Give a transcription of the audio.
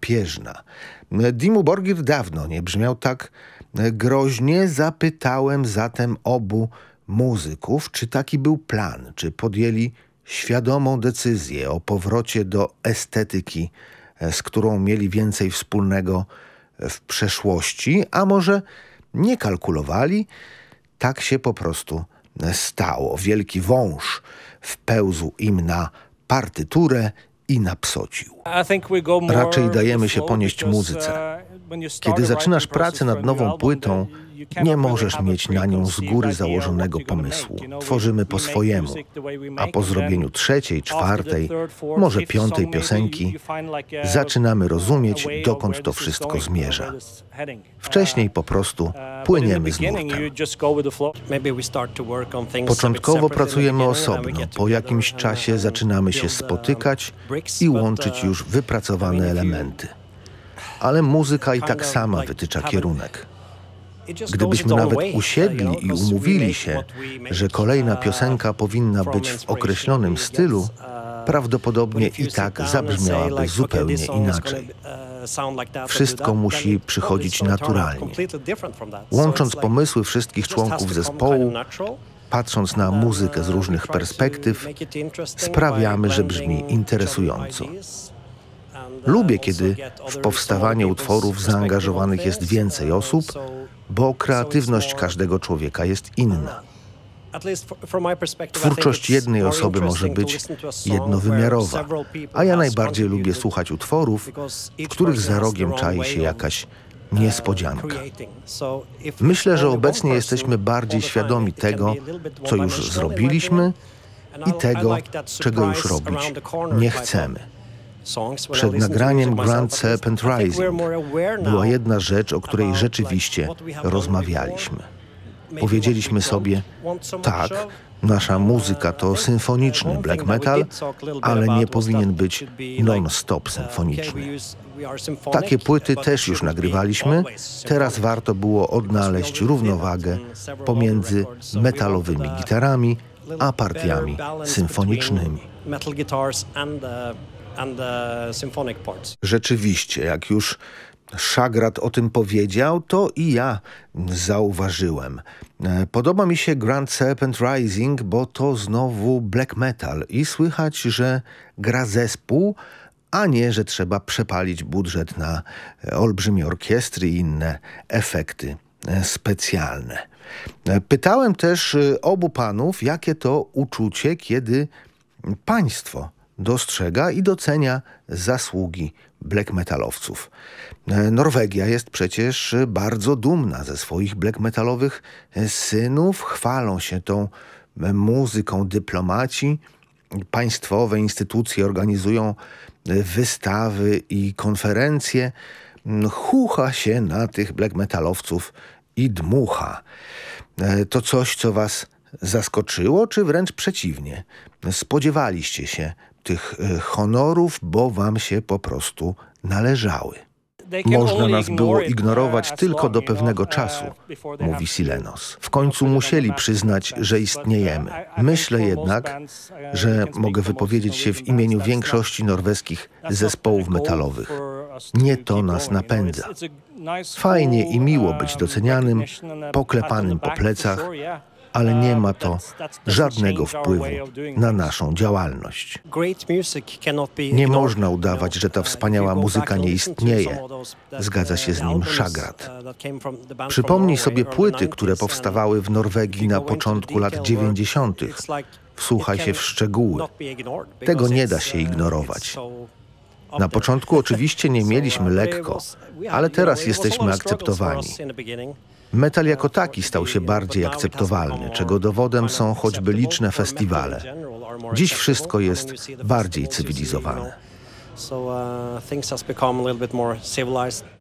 drapieżna. Dimmu Borgir dawno nie brzmiał tak groźnie. Zapytałem zatem obu muzyków, czy taki był plan, czy podjęli świadomą decyzję o powrocie do estetyki, z którą mieli więcej wspólnego w przeszłości, a może nie kalkulowali. Tak się po prostu stało. Wielki wąż wpełzł im na partyturę i napsocił. Raczej dajemy się ponieść muzyce. Kiedy zaczynasz pracę nad nową płytą, nie możesz mieć na nią z góry założonego pomysłu. Tworzymy po swojemu, a po zrobieniu trzeciej, czwartej, może piątej piosenki zaczynamy rozumieć, dokąd to wszystko zmierza. Wcześniej po prostu płyniemy z nurtem. Początkowo pracujemy osobno, po jakimś czasie zaczynamy się spotykać i łączyć już wypracowane elementy. Ale muzyka i tak sama wytycza kierunek. Gdybyśmy nawet usiedli i umówili się, że kolejna piosenka powinna być w określonym stylu, prawdopodobnie i tak zabrzmiałaby zupełnie inaczej. Wszystko musi przychodzić naturalnie. Łącząc pomysły wszystkich członków zespołu, patrząc na muzykę z różnych perspektyw, sprawiamy, że brzmi interesująco. Lubię, kiedy w powstawanie utworów zaangażowanych jest więcej osób, bo kreatywność każdego człowieka jest inna. Twórczość jednej osoby może być jednowymiarowa, a ja najbardziej lubię słuchać utworów, w których za rogiem czai się jakaś niespodzianka. Myślę, że obecnie jesteśmy bardziej świadomi tego, co już zrobiliśmy i tego, czego już robić nie chcemy. Przed nagraniem Grand Serpent Rising była jedna rzecz, o której rzeczywiście rozmawialiśmy. Powiedzieliśmy sobie, tak, nasza muzyka to symfoniczny black metal, ale nie powinien być non-stop symfoniczny. Takie płyty też już nagrywaliśmy, teraz warto było odnaleźć równowagę pomiędzy metalowymi gitarami a partiami symfonicznymi. Rzeczywiście, jak już Szagrat o tym powiedział, to i ja zauważyłem. Podoba mi się Grand Serpent Rising, bo to znowu black metal i słychać, że gra zespół, a nie, że trzeba przepalić budżet na olbrzymie orkiestry i inne efekty specjalne. Pytałem też obu panów, jakie to uczucie, kiedy państwo dostrzega i docenia zasługi black metalowców. Norwegia jest przecież bardzo dumna ze swoich black metalowych synów. Chwalą się tą muzyką dyplomaci. Państwowe instytucje organizują wystawy i konferencje. Chucha się na tych black metalowców i dmucha. To coś, co was zaskoczyło, czy wręcz przeciwnie? Spodziewaliście się tych honorów, bo wam się po prostu należały. Można nas było ignorować tylko do pewnego czasu, mówi Silenos. W końcu musieli przyznać, że istniejemy. Myślę jednak, że mogę wypowiedzieć się w imieniu większości norweskich zespołów metalowych. Nie to nas napędza. Fajnie i miło być docenianym, poklepanym po plecach, ale nie ma to żadnego wpływu na naszą działalność. Nie można udawać, że ta wspaniała muzyka nie istnieje. Zgadza się z nim Szagrat. Przypomnij sobie płyty, które powstawały w Norwegii na początku lat 90. Wsłuchaj się w szczegóły. Tego nie da się ignorować. Na początku oczywiście nie mieliśmy lekko, ale teraz jesteśmy akceptowani. Metal jako taki stał się bardziej akceptowalny, czego dowodem są choćby liczne festiwale. Dziś wszystko jest bardziej cywilizowane.